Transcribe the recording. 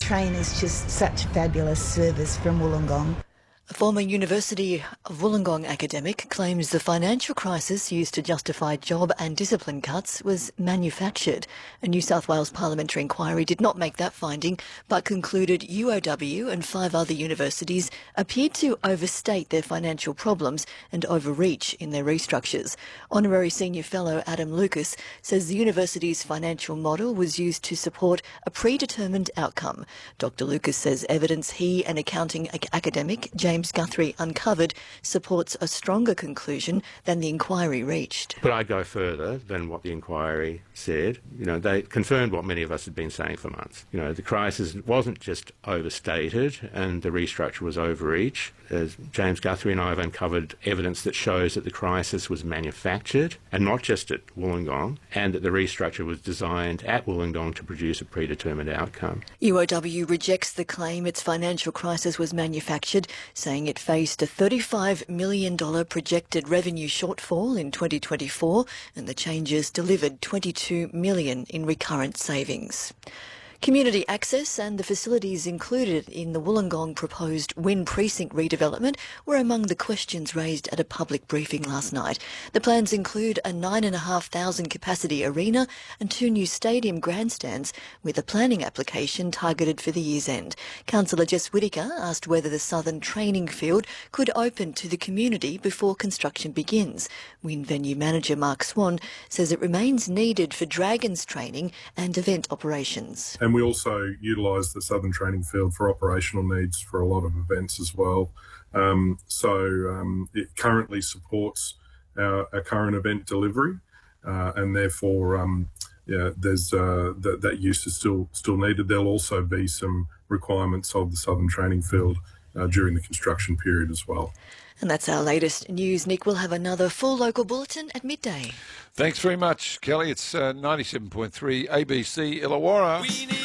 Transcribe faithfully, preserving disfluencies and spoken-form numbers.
train is just such a fabulous service from Wollongong. A former University of Wollongong academic claims the financial crisis used to justify job and discipline cuts was manufactured. A New South Wales parliamentary inquiry did not make that finding, but concluded U O W and five other universities appeared to overstate their financial problems and overreach in their restructures. Honorary Senior Fellow Adam Lucas says the university's financial model was used to support a predetermined outcome. Doctor Lucas says evidence he and accounting ac- academic James James Guthrie uncovered supports a stronger conclusion than the inquiry reached. But I go further than what the inquiry said. You know, they confirmed what many of us had been saying for months. You know, the crisis wasn't just overstated and the restructure was overreach. As James Guthrie and I have uncovered evidence that shows that the crisis was manufactured, and not just at Wollongong, and that the restructure was designed at Wollongong to produce a predetermined outcome. U O W rejects the claim its financial crisis was manufactured, saying it faced a thirty-five million dollars projected revenue shortfall in twenty twenty-four, and the changes delivered twenty-two million dollars in recurrent savings. Community access and the facilities included in the Wollongong proposed Wynn Precinct redevelopment were among the questions raised at a public briefing last night. The plans include a nine thousand five hundred capacity arena and two new stadium grandstands, with a planning application targeted for the year's end. Councillor Jess Whittaker asked whether the southern training field could open to the community before construction begins. Wynn venue manager Mark Swan says it remains needed for Dragons training and event operations. And we also utilise the Southern Training Field for operational needs for a lot of events as well. Um, so um, it currently supports our, our current event delivery, uh, and therefore um, yeah, there's uh, that, that use is still still needed. There'll also be some requirements of the Southern Training Field uh, during the construction period as well. And that's our latest news. Nick will have another full local bulletin at midday. Thanks very much, Kelly. It's uh, ninety-seven point three A B C Illawarra.